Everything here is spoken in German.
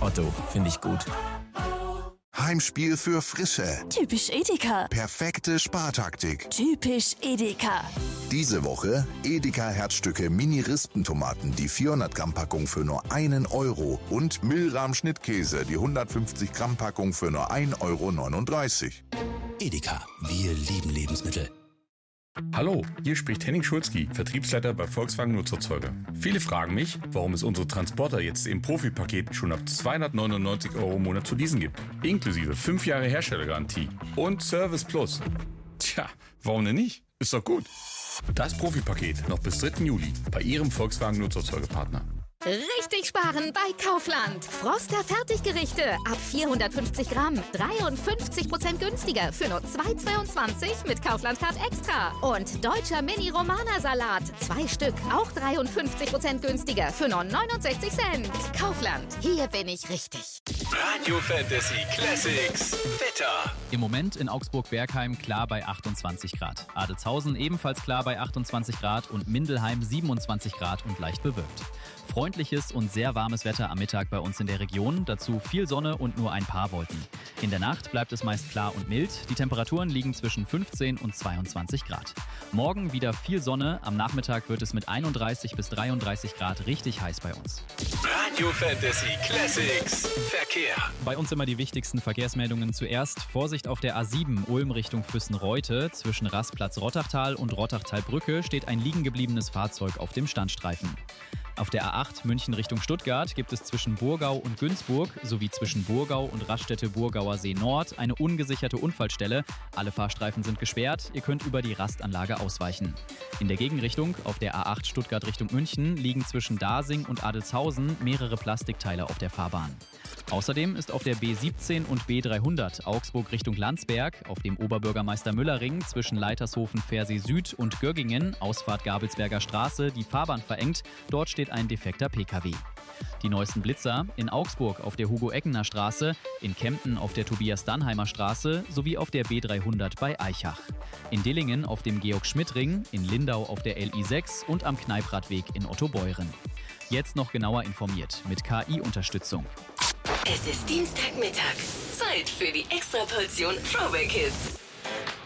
Otto, finde ich gut. Heimspiel für Frische. Typisch Edeka. Perfekte Spartaktik. Typisch Edeka. Diese Woche Edeka Herzstücke Mini-Rispentomaten, die 400 Gramm Packung für nur 1 Euro und Milram Schnittkäse, die 150 Gramm Packung für nur 1,39 Euro. Edeka, wir lieben Lebensmittel. Hallo, hier spricht Henning Schulzki, Vertriebsleiter bei Volkswagen Nutzerzeuger. Viele fragen mich, warum es unsere Transporter jetzt im Profipaket schon ab 299 € im Monat zu leasen gibt. Inklusive 5 Jahre Herstellergarantie und Service Plus. Tja, warum denn nicht? Ist doch gut. Das Profipaket noch bis 3. Juli bei Ihrem Volkswagen Nutzerzeugerpartner. Richtig sparen bei Kaufland. Froster Fertiggerichte ab 450 Gramm. 53% günstiger für nur 2,22 mit Kaufland Card Extra. Und deutscher Mini-Romana-Salat. 2 Stück, auch 53% günstiger für nur 69 Cent. Kaufland, hier bin ich richtig. Radio Fantasy Classics. Wetter. Im Moment in Augsburg-Bergheim klar bei 28 Grad. Adelzhausen ebenfalls klar bei 28 Grad und Mindelheim 27 Grad und leicht bewölkt. Freundliches und sehr warmes Wetter am Mittag bei uns in der Region, dazu viel Sonne und nur ein paar Wolken. In der Nacht bleibt es meist klar und mild, die Temperaturen liegen zwischen 15 und 22 Grad. Morgen wieder viel Sonne, am Nachmittag wird es mit 31 bis 33 Grad richtig heiß bei uns. Radio Fantasy Classics. Verkehr. Bei uns immer die wichtigsten Verkehrsmeldungen zuerst. Vorsicht auf der A7 Ulm Richtung Füssen-Reute. Zwischen Rastplatz Rottachtal und Rottachtalbrücke steht ein liegen gebliebenes Fahrzeug auf dem Standstreifen. Auf der A8 München Richtung Stuttgart gibt es zwischen Burgau und Günzburg sowie zwischen Burgau und Raststätte Burgauer See Nord eine ungesicherte Unfallstelle. Alle Fahrstreifen sind gesperrt, ihr könnt über die Rastanlage ausweichen. In der Gegenrichtung auf der A8 Stuttgart Richtung München liegen zwischen Dasing und Adelzhausen mehrere Plastikteile auf der Fahrbahn. Außerdem ist auf der B17 und B300 Augsburg Richtung Landsberg, auf dem Oberbürgermeister-Müller-Ring zwischen Leitershofen-Versee Süd und Göggingen, Ausfahrt Gabelsberger Straße, die Fahrbahn verengt. Dort steht ein defekter Pkw. Die neuesten Blitzer in Augsburg auf der Hugo-Eckener Straße, in Kempten auf der Tobias-Dannheimer Straße sowie auf der B300 bei Aichach. In Dillingen auf dem Georg-Schmidt-Ring, in Lindau auf der LI6 und am Kneippradweg in Ottobeuren. Jetzt noch genauer informiert mit KI-Unterstützung. Es ist Dienstagmittag. Zeit für die Extraportion Throwback Hits.